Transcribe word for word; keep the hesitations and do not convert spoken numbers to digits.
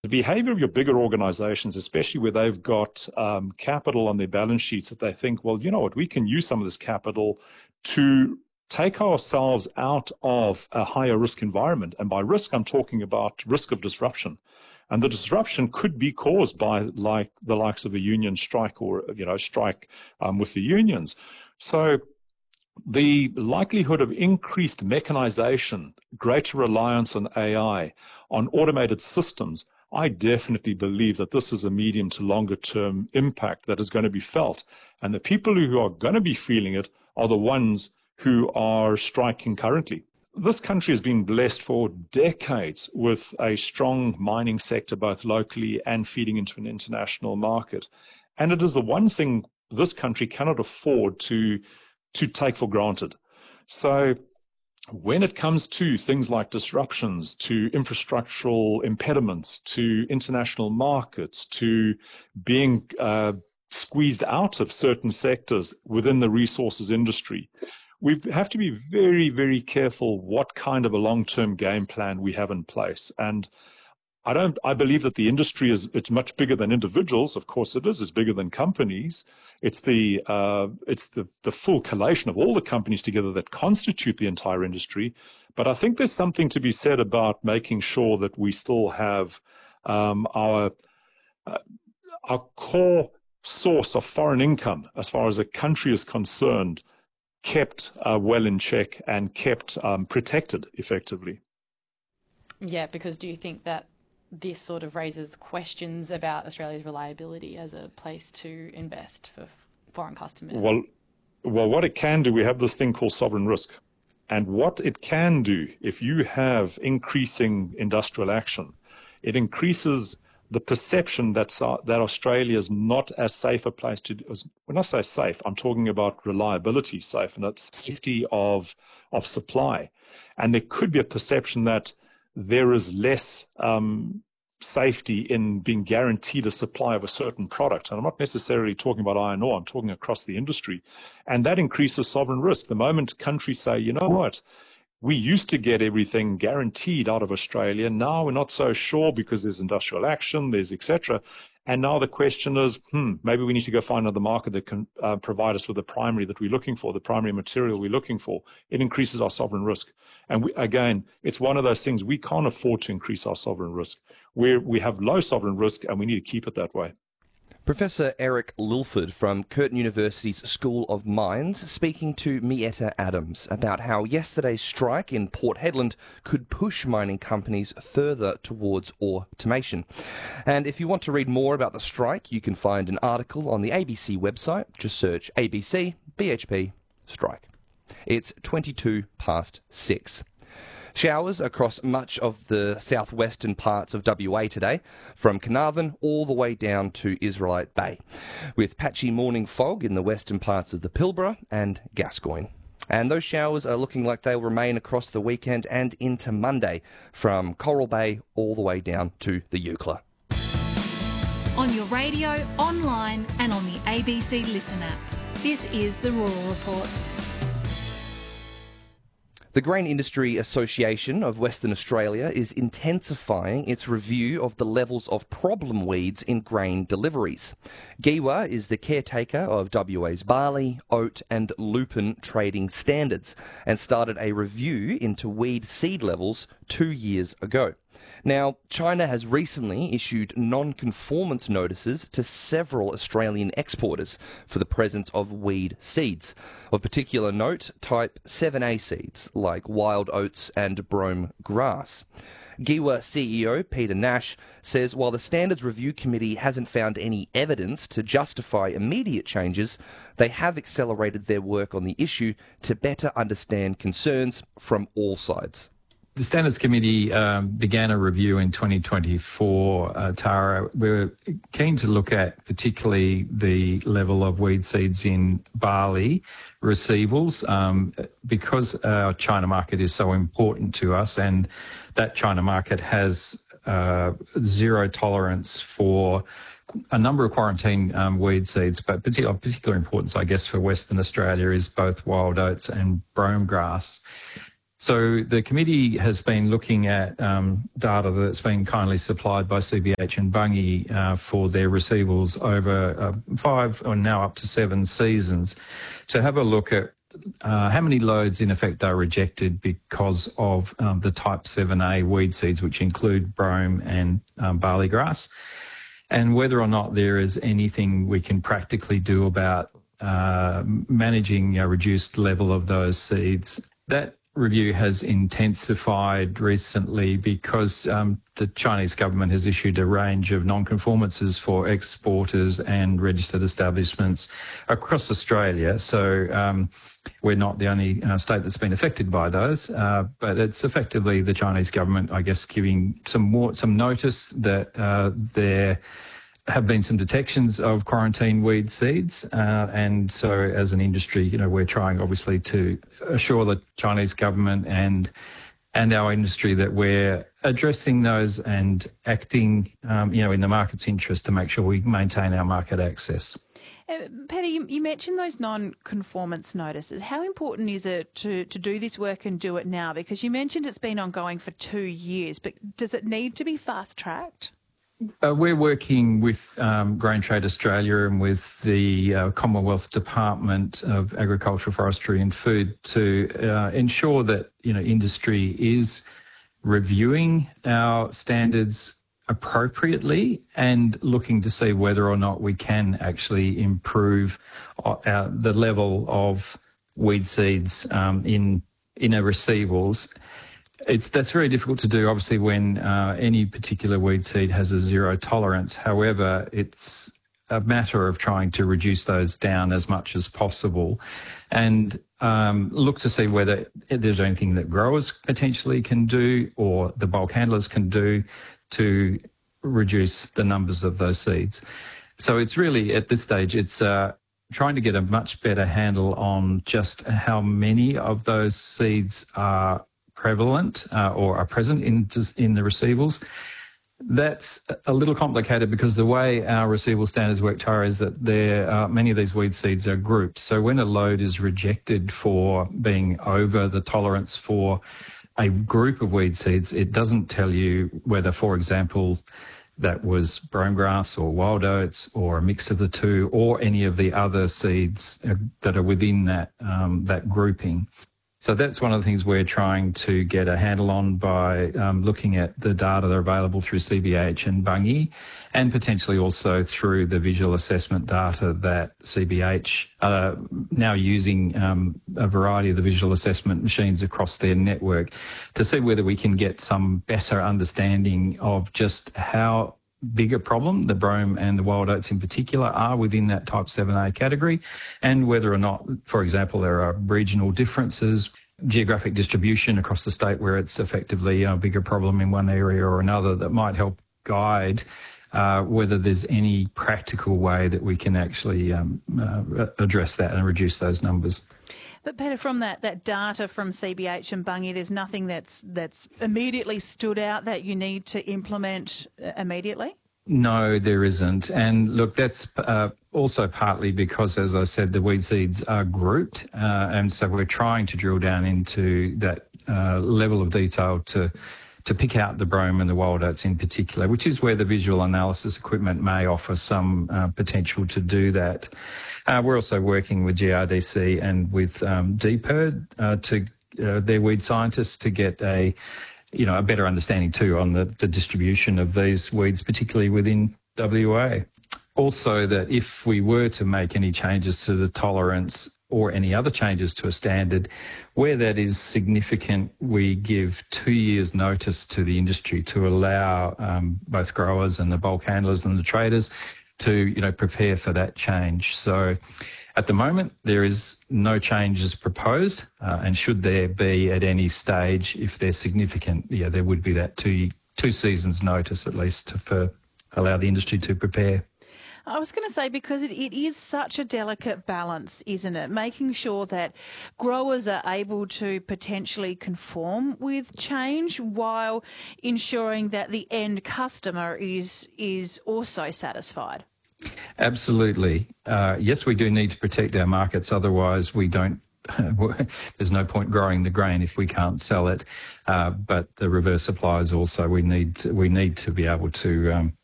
the behavior of your bigger organizations, especially where they've got um, capital on their balance sheets that they think, well, you know what, we can use some of this capital to take ourselves out of a higher risk environment. And by risk, I'm talking about risk of disruption. And the disruption could be caused by like the likes of a union strike or, you know, strike um, with the unions. So the likelihood of increased mechanization, greater reliance on A I, on automated systems, I definitely believe that this is a medium to longer term impact that is going to be felt. And the people who are going to be feeling it are the ones who are striking currently. This country has been blessed for decades with a strong mining sector, both locally and feeding into an international market. And it is the one thing this country cannot afford to to take for granted. So when it comes to things like disruptions, to infrastructural impediments, to international markets, to being uh, squeezed out of certain sectors within the resources industry, we have to be very, very careful what kind of a long-term game plan we have in place. And I don't, I believe that the industry is, it's much bigger than individuals. Of course it is. It's bigger than companies. It's the, uh, it's the, the full collation of all the companies together that constitute the entire industry. But I think there's something to be said about making sure that we still have, um, our, uh, our core source of foreign income, as far as a country is concerned, kept uh, well in check and kept um, protected effectively. Yeah, because do you think that this sort of raises questions about Australia's reliability as a place to invest for foreign customers? Well, well, what it can do, we have this thing called sovereign risk. And what it can do, if you have increasing industrial action, it increases the perception that, that Australia is not as safe a place to, as, when I say safe, I'm talking about reliability safe, and that's safety of, of supply. And there could be a perception that there is less um, safety in being guaranteed a supply of a certain product. And I'm not necessarily talking about iron ore, I'm talking across the industry. And that increases sovereign risk. The moment countries say, you know what, we used to get everything guaranteed out of Australia. Now we're not so sure because there's industrial action, there's et cetera. And now the question is, hmm, maybe we need to go find another market that can uh, provide us with the primary that we're looking for, the primary material we're looking for. It increases our sovereign risk. And we, again, it's one of those things we can't afford to increase our sovereign risk. We're, we have low sovereign risk and we need to keep it that way. Professor Eric Lilford from Curtin University's School of Mines speaking to Mietta Adams about how yesterday's strike in Port Hedland could push mining companies further towards automation. And if you want to read more about the strike, you can find an article on the A B C website. Just search A B C B H P strike. It's twenty-two past six. Showers across much of the southwestern parts of W A today, from Carnarvon all the way down to Israelite Bay, with patchy morning fog in the western parts of the Pilbara and Gascoyne. And those showers are looking like they'll remain across the weekend and into Monday, from Coral Bay all the way down to the Eucla. On your radio, online and on the A B C Listen app. This is the Rural Report. The Grain Industry Association of Western Australia is intensifying its review of the levels of problem weeds in grain deliveries. GIWA is the caretaker of W A's barley, oat and lupin trading standards and started a review into weed seed levels two years ago. Now, China has recently issued non-conformance notices to several Australian exporters for the presence of weed seeds. Of particular note, type seven A seeds like wild oats and brome grass. GIWA C E O Peter Nash says while the Standards Review Committee hasn't found any evidence to justify immediate changes, they have accelerated their work on the issue to better understand concerns from all sides. The Standards Committee um, began a review in twenty twenty-four, uh, Tara. We were keen to look at particularly the level of weed seeds in barley receivals um, because our China market is so important to us, and that China market has uh, zero tolerance for a number of quarantine um, weed seeds, but particular, particular importance, I guess, for Western Australia is both wild oats and brome grass. So the committee has been looking at um, data that's been kindly supplied by C B H and Bunge uh, for their receivables over uh, five or now up to seven seasons to have a look at uh, how many loads in effect are rejected because of um, the type seven A weed seeds, which include brome and um, barley grass, and whether or not there is anything we can practically do about uh, managing a reduced level of those seeds. That review has intensified recently because um, the Chinese government has issued a range of non-conformances for exporters and registered establishments across Australia. So um, we're not the only uh, state that's been affected by those, uh, but it's effectively the Chinese government, I guess, giving some more some notice that uh, they're have been some detections of quarantine weed seeds, uh, and so as an industry, you know, we're trying obviously to assure the Chinese government and and our industry that we're addressing those and acting, um, you know, in the market's interest to make sure we maintain our market access. Uh, Peter, you, you mentioned those non-conformance notices. How important is it to, to do this work and do it now? Because you mentioned it's been ongoing for two years, but does it need to be fast-tracked? Uh, we're working with um, Grain Trade Australia and with the uh, Commonwealth Department of Agriculture, Forestry and Food to uh, ensure that, you know, industry is reviewing our standards appropriately and looking to see whether or not we can actually improve our, the level of weed seeds um, in in our receivables. It's that's very difficult to do, obviously, when uh, any particular weed seed has a zero tolerance. However, it's a matter of trying to reduce those down as much as possible and um, look to see whether there's anything that growers potentially can do or the bulk handlers can do to reduce the numbers of those seeds. So it's really, at this stage, it's uh, trying to get a much better handle on just how many of those seeds are prevalent uh, or are present in in the receivables. That's a little complicated because the way our receivable standards work, Tara, is that there are, many of these weed seeds are grouped. So when a load is rejected for being over the tolerance for a group of weed seeds, it doesn't tell you whether, for example, that was brome grass or wild oats or a mix of the two or any of the other seeds that are within that um, that grouping. So that's one of the things we're trying to get a handle on by um, looking at the data that are available through C B H and Bunge and potentially also through the visual assessment data that C B H are now using um, a variety of the visual assessment machines across their network to see whether we can get some better understanding of just how big a problem the brome and the wild oats in particular are within that type seven A category, and whether or not, for example, there are regional differences, geographic distribution across the state where it's effectively a bigger problem in one area or another that might help guide uh, whether there's any practical way that we can actually um, uh, address that and reduce those numbers. But Peter, from that, that data from C B H and Bunge, there's nothing that's that's immediately stood out that you need to implement immediately? No, there isn't. And look, that's uh, also partly because, as I said, the weed seeds are grouped. Uh, and so we're trying to drill down into that uh, level of detail to to pick out the brome and the wild oats in particular, which is where the visual analysis equipment may offer some uh, potential to do that. Uh, we're also working with G R D C and with um, D P E R D, uh, to uh, their weed scientists to get a, you know, a better understanding too on the, the distribution of these weeds, particularly within W A. Also, that if we were to make any changes to the tolerance or any other changes to a standard, where that is significant, we give two years notice to the industry to allow um, both growers and the bulk handlers and the traders to, you know, prepare for that change. So at the moment, there is no changes proposed, uh, and should there be at any stage, if they're significant, yeah, there would be that two two seasons notice at least to for, allow the industry to prepare. I was going to say, because it, it is such a delicate balance, isn't it? Making sure that growers are able to potentially conform with change while ensuring that the end customer is is also satisfied. Absolutely. Uh, yes, we do need to protect our markets. Otherwise, we don't there's no point growing the grain if we can't sell it. Uh, but the reverse applies also. We need to, we need to be able to um,